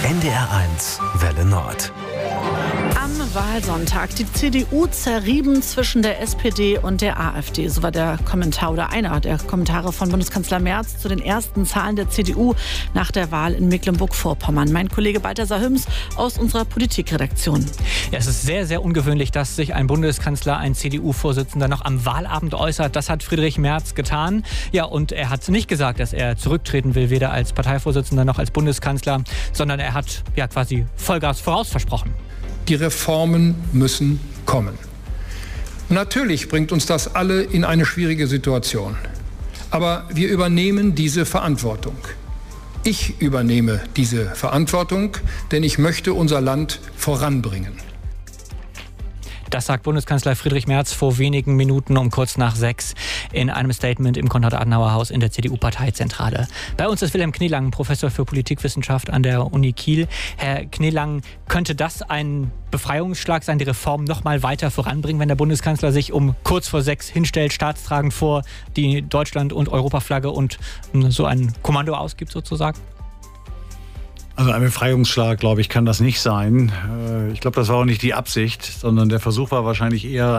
NDR1 Welle Nord. Am Wahlsonntag die CDU zerrieben zwischen der SPD und der AfD. So war der Kommentar oder einer der Kommentare von Bundeskanzler Merz zu den ersten Zahlen der CDU nach der Wahl in Mecklenburg-Vorpommern. Mein Kollege Balthasar Hüms aus unserer Politikredaktion. Ja, es ist sehr, sehr ungewöhnlich, dass sich ein Bundeskanzler, ein CDU-Vorsitzender noch am Wahlabend äußert. Das hat Friedrich Merz getan. Ja, und er hat nicht gesagt, dass er zurücktreten will, weder als Parteivorsitzender noch als Bundeskanzler, sondern er hat ja quasi Vollgas voraus versprochen. Die Reformen müssen kommen. Natürlich bringt uns das alle in eine schwierige Situation. Aber wir übernehmen diese Verantwortung. Ich übernehme diese Verantwortung, denn ich möchte unser Land voranbringen. Das sagt Bundeskanzler Friedrich Merz vor wenigen Minuten um kurz nach 6 in einem Statement im Konrad-Adenauer-Haus in der CDU-Parteizentrale. Bei uns ist Wilhelm Kneelang, Professor für Politikwissenschaft an der Uni Kiel. Herr Kneelang, könnte das ein Befreiungsschlag sein, die Reform noch mal weiter voranbringen, wenn der Bundeskanzler sich um kurz vor 6 hinstellt, staatstragend vor die Deutschland- und Europaflagge und so ein Kommando ausgibt sozusagen? Also ein Befreiungsschlag, glaube ich, kann das nicht sein. Ich glaube, das war auch nicht die Absicht, sondern der Versuch war wahrscheinlich eher